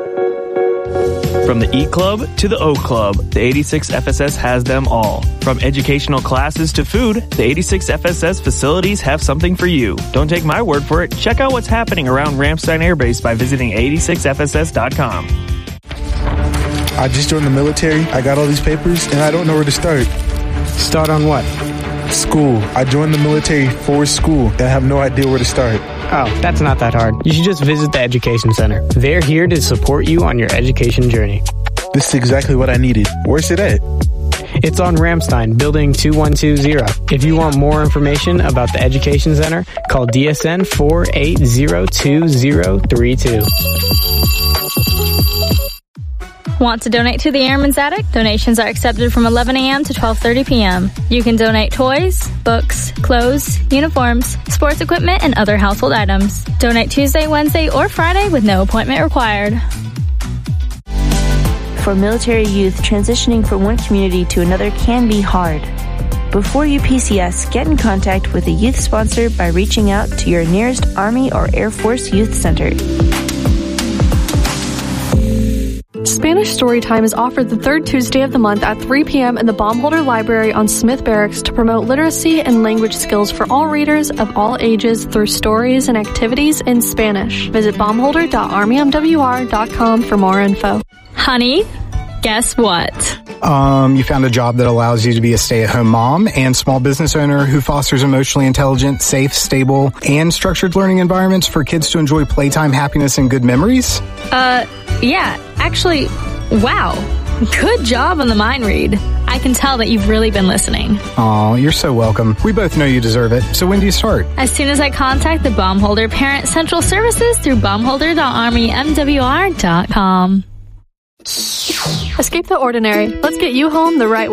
From the E Club to the O Club, the 86 FSS has them all. From educational classes to food, the 86 FSS facilities have something for you. Don't take my word for it. Check out what's happening around Ramstein Air Base by visiting 86fss.com. I just joined the military. I got all these papers, and I don't know where to start. Start on what? School. I joined the military for school, and I have no idea where to start. Oh, that's not that hard. You should just visit the Education Center. They're here to support you on your education journey. This is exactly what I needed. Where's it at? It's on Ramstein, building 2120. If you want more information about the Education Center, call DSN 4802032. Want to donate to the Airman's Attic? Donations are accepted from 11 a.m. to 12:30 p.m. You can donate toys, books, clothes, uniforms, sports equipment, and other household items. Donate Tuesday, Wednesday, or Friday with no appointment required. For military youth, transitioning from one community to another can be hard. Before you PCS, get in contact with a youth sponsor by reaching out to your nearest Army or Air Force Youth Center. Spanish Storytime is offered the third Tuesday of the month at 3 p.m. in the Baumholder Library on Smith Barracks to promote literacy and language skills for all readers of all ages through stories and activities in Spanish. Visit baumholder.armymwr.com for more info. Honey, guess what? You found a job that allows you to be a stay-at-home mom and small business owner who fosters emotionally intelligent, safe, stable, and structured learning environments for kids to enjoy playtime, happiness, and good memories? Yeah, actually, wow. Good job on the mind read. I can tell that you've really been listening. Aw, you're so welcome. We both know you deserve it. So when do you start? As soon as I contact the Baumholder Parent Central Services through baumholder.armymwr.com. Escape the ordinary. Let's get you home the right way.